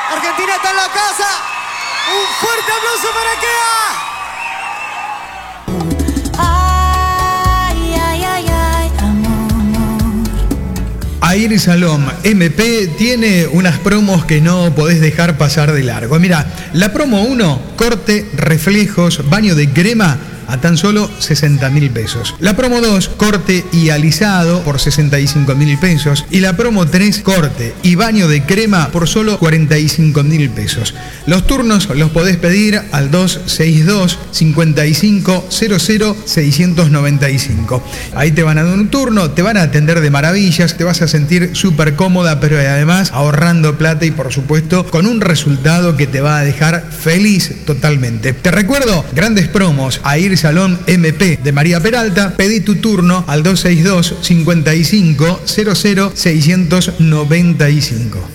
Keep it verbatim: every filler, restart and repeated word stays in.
Argentina está en la casa. Un fuerte aplauso para Kea. Ay, ay, ay, ay, amor. Air Salom M P tiene unas promos que no podés dejar pasar de largo. Mira, la promo uno, corte, reflejos, baño de crema, a tan solo sesenta mil pesos. La promo dos, corte y alisado, por sesenta y cinco mil pesos. Y la promo tres, corte y baño de crema, por solo cuarenta y cinco mil pesos. Los turnos los podés pedir al dos seis dos, cinco cinco cero cero, seis nueve cinco. Ahí te van a dar un turno, te van a atender de maravillas, te vas a sentir súper cómoda, pero además ahorrando plata y por supuesto con un resultado que te va a dejar feliz totalmente. Te recuerdo, grandes promos, Air Salón M P de María Peralta. Pedí tu turno al dos seis dos, cinco cinco cero cero, seis nueve cinco.